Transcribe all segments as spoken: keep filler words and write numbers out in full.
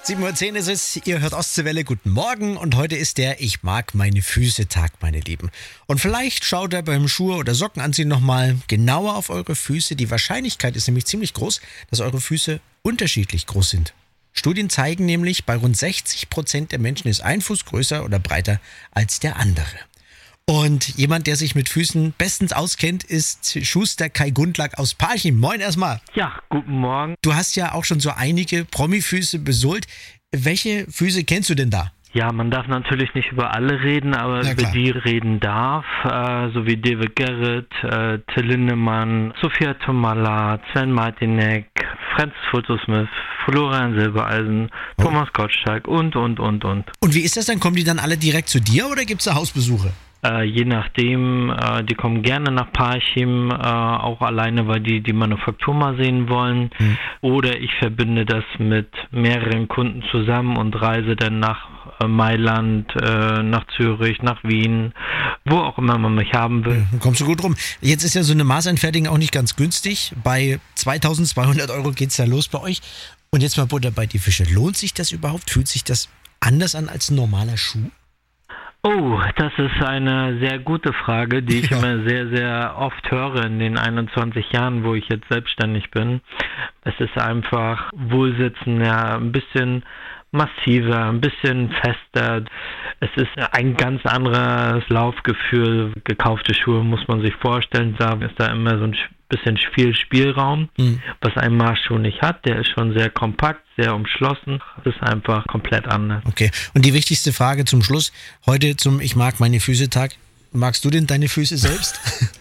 sieben Uhr zehn ist es, ihr hört Ostseewelle, guten Morgen und heute ist der Ich mag meine Füße Tag, meine Lieben. Und vielleicht schaut ihr beim Schuhe- oder Sockenanziehen nochmal genauer auf eure Füße. Die Wahrscheinlichkeit ist nämlich ziemlich groß, dass eure Füße unterschiedlich groß sind. Studien zeigen nämlich, bei rund sechzig Prozent der Menschen ist ein Fuß größer oder breiter als der andere. Und jemand, der sich mit Füßen bestens auskennt, ist Schuster Kai Gundlach aus Parchim. Moin erstmal. Ja, guten Morgen. Du hast ja auch schon so einige Promi-Füße besohlt. Welche Füße kennst du denn da? Ja, man darf natürlich nicht über alle reden, aber Ja, über klar. die reden darf, äh, so wie David Garrett, äh, Till Lindemann, Sophia Tomalla, Sven Martinek, Franz Foto-Smith, Florian Silbereisen, Oh. Thomas Gottschalk und, und, und, und. Und wie ist das dann? Kommen die dann alle direkt zu dir oder gibt es da Hausbesuche? Äh, je nachdem, äh, die kommen gerne nach Parchim, äh, auch alleine, weil die die Manufaktur mal sehen wollen. Hm. Oder ich verbinde das mit mehreren Kunden zusammen und reise dann nach äh, Mailand, äh, nach Zürich, nach Wien, wo auch immer man mich haben will. Dann kommst du gut rum. Jetzt ist ja so eine Maßanfertigung auch nicht ganz günstig. Bei zweitausendzweihundert Euro geht es ja los bei euch. Und jetzt mal Butter bei die Fische. Lohnt sich das überhaupt? Fühlt sich das anders an als ein normaler Schuh? Oh, das ist eine sehr gute Frage, die ich Ja. immer sehr, sehr oft höre in den einundzwanzig Jahren, wo ich jetzt selbstständig bin. Es ist einfach wohlsitzender, ein bisschen massiver, ein bisschen fester. Es ist ein ganz anderes Laufgefühl. Gekaufte Schuhe muss man sich vorstellen, da ist da immer so ein bisschen viel Spielraum, Mhm. was ein Marschschuh nicht hat. Der ist schon sehr kompakt, sehr umschlossen. Das ist einfach komplett anders. Okay. Und die wichtigste Frage zum Schluss. Heute zum Ich mag meine Füße Tag. Magst du denn deine Füße selbst?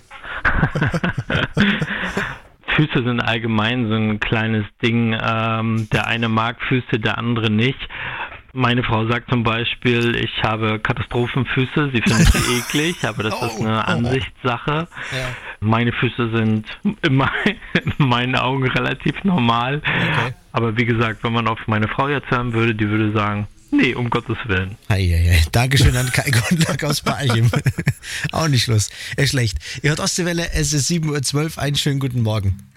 Füße sind allgemein so ein kleines Ding. Ähm, der eine mag Füße, der andere nicht. Meine Frau sagt zum Beispiel, ich habe Katastrophenfüße, sie findet sie eklig, aber das Oh, ist eine oh. Ansichtssache. Ja. Meine Füße sind in, mein, in meinen Augen relativ normal. Okay. Aber wie gesagt, wenn man auf meine Frau jetzt hören würde, die würde sagen, nee, um Gottes Willen. Eieiei. Dankeschön an Kai Gundlach aus Parchim. Auch nicht Schluss. Äh, schlecht. Ihr hört Ostseewelle, es ist sieben Uhr zwölf. Einen schönen guten Morgen.